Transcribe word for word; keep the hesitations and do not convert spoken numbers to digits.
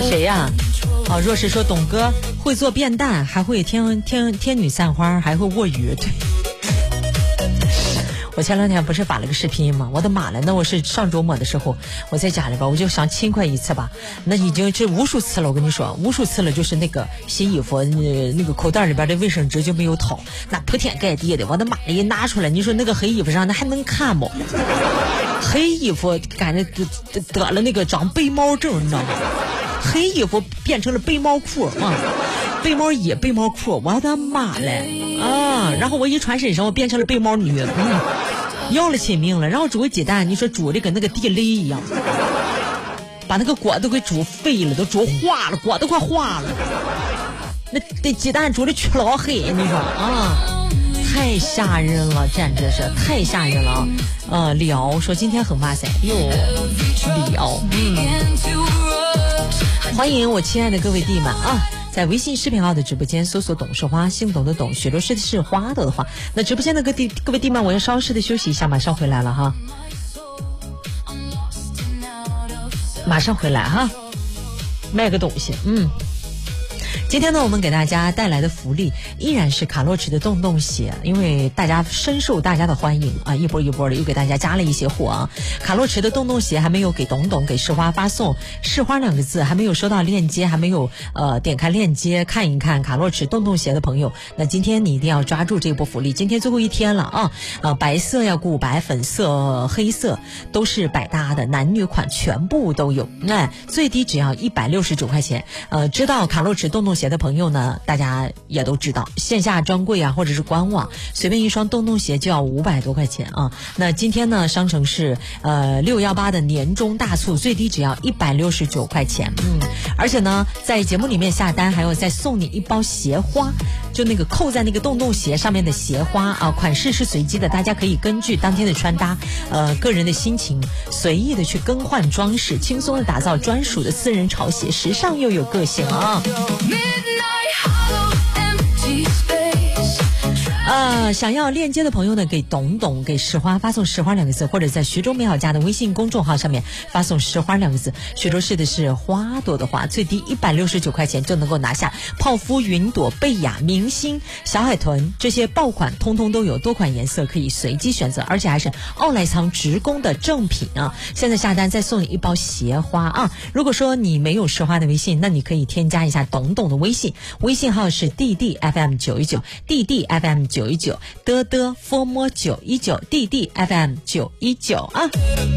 谁呀？哦，若是说董哥会做便当，还会天天天女散花，还会握鱼。对，我前两天不是发了个视频吗？我的妈了，那我是上周末的时候我在家里边，我就想勤快一次吧，那已经是无数次了，我跟你说无数次了，就是那个洗衣服、呃、那个口袋里边的卫生纸就没有掏，那铺天盖地的，我的妈一拿出来，你说那个黑衣服上那还能看不？黑衣服感觉得得了那个长背毛症，你知道吗？黑衣服变成了背毛裤啊，背毛衣、背毛裤，我的妈嘞啊！然后我一穿身上，我变成了背毛女，嗯，要了亲命了。然后煮个鸡蛋，你说煮的跟那个地雷一样，把那个锅都给煮废了，都煮化了，锅都快化了。那这鸡蛋煮的黢老黑，你说啊，太吓人了，简直是太吓人了。呃，李敖说今天很哇塞，哟，李敖，嗯。欢迎我亲爱的各位弟们啊，在微信视频号的直播间搜索董事花，姓董的董，雪落是的是花朵的花。那直播间的各地各位弟们，我要稍事的休息一下，马上回来了哈，马上回来哈，卖个东西，嗯。今天呢，我们给大家带来的福利依然是卡洛驰的洞洞鞋，因为大家深受大家的欢迎啊，一波一波的又给大家加了一些货啊。卡洛驰的洞洞鞋还没有给董董给市花发送市花两个字，还没有收到链接，还没有呃点开链接看一看卡洛驰洞洞鞋的朋友，那今天你一定要抓住这波福利，今天最后一天了啊！呃，白色呀、古白、粉色、黑色都是百搭的，男女款全部都有，那最低只要一百六十九块钱。呃，知道卡洛驰洞洞鞋的朋友呢，大家也都知道，线下专柜啊，或者是官网，随便一双洞洞鞋就要五百多块钱啊。那今天呢，商城是呃六幺八的年终大促，最低只要一百六十九块钱，嗯，而且呢，在节目里面下单还有再送你一包鞋花，就那个扣在那个洞洞鞋上面的鞋花啊，款式是随机的，大家可以根据当天的穿搭，呃，个人的心情随意的去更换装饰，轻松的打造专属的私人潮鞋，时尚又有个性啊。呃，想要链接的朋友呢，给董董给石花发送石花两个字，或者在徐州美好家的微信公众号上面发送石花两个字。徐州市的是花朵的花，最低一百六十九块钱就能够拿下泡芙、云朵、贝雅、明星、小海豚这些爆款，通通都有，多款颜色可以随机选择，而且还是奥莱藏直供的正品啊！现在下单再送你一包鞋花啊！如果说你没有石花的微信，那你可以添加一下董董的微信，微信号是 D D F M 九一九 D D F M 九一九的的 form 九一九 D D F M 九一九啊。